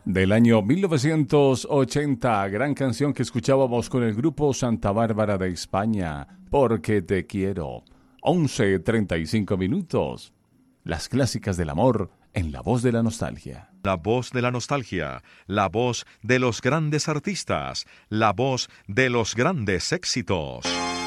Del año 1980, gran canción que escuchábamos con el grupo Santa Bárbara de España, Porque te quiero. 11:35. Las clásicas del amor en la voz de la nostalgia. La voz de la nostalgia, la voz de los grandes artistas, la voz de los grandes éxitos.